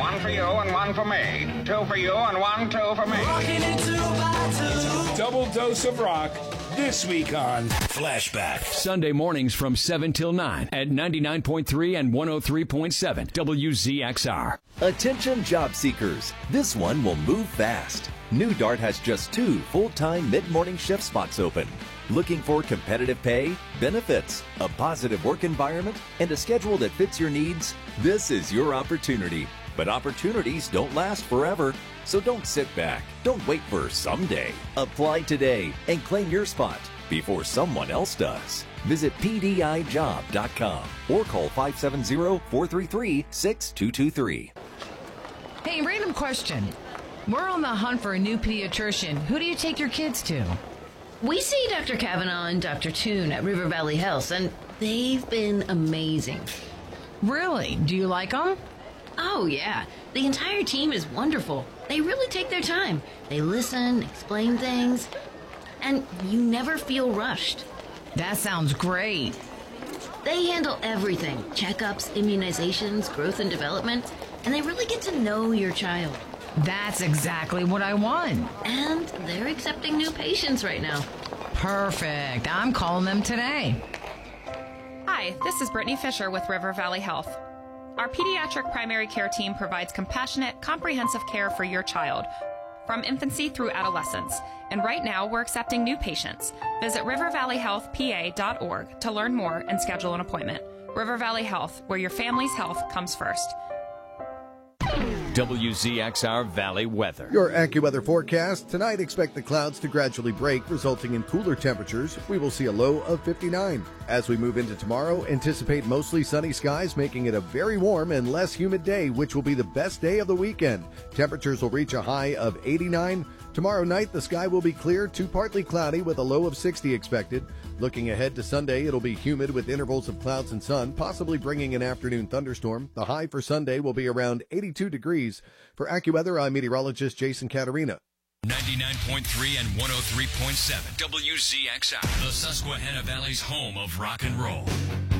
One for you and one for me. Two for you and one, two for me. Rocking it 2 by 2. Double dose of rock this week on Flashback. Sunday mornings from 7 till 9 at 99.3 and 103.7 WZXR. Attention job seekers. This one will move fast. New Dart has just 2 full-time mid-morning shift spots open. Looking for competitive pay, benefits, a positive work environment, and a schedule that fits your needs? This is your opportunity. But opportunities don't last forever. So don't sit back. Don't wait for someday. Apply today and claim your spot before someone else does. Visit PDIjob.com or call 570-433-6223. Hey, random question. We're on the hunt for a new pediatrician. Who do you take your kids to? We see Dr. Kavanaugh and Dr. Toon at River Valley Health, and they've been amazing. Really? Do you like them? Oh, yeah. The entire team is wonderful. They really take their time. They listen, explain things, and you never feel rushed. That sounds great. They handle everything. Checkups, immunizations, growth and development, and they really get to know your child. That's exactly what I want. And they're accepting new patients right now. Perfect. I'm calling them today. Hi, this is Brittany Fisher with River Valley Health. Our pediatric primary care team provides compassionate, comprehensive care for your child, from infancy through adolescence. And right now, we're accepting new patients. Visit rivervalleyhealthpa.org to learn more and schedule an appointment. River Valley Health, where your family's health comes first. WZXR Valley weather. Your AccuWeather forecast. Tonight, expect the clouds to gradually break, resulting in cooler temperatures. We will see a low of 59. As we move into tomorrow, anticipate mostly sunny skies, making it a very warm and less humid day, which will be the best day of the weekend. Temperatures will reach a high of 89. Tomorrow night, the sky will be clear to partly cloudy with a low of 60 expected. Looking ahead to Sunday, it'll be humid with intervals of clouds and sun, possibly bringing an afternoon thunderstorm. The high for Sunday will be around 82 degrees. For AccuWeather, I'm meteorologist Jason Caterina. 99.3 and 103.7 WZXR, the Susquehanna Valley's home of rock and roll.